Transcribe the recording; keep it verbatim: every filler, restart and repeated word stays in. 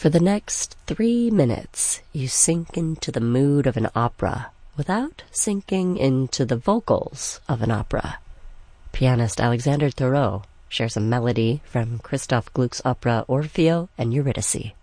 For the next three minutes, you sink into the mood of an opera without sinking into the vocals of an opera. Pianist Alexander Thoreau shares a melody from Christoph Gluck's opera Orfeo and Eurydice.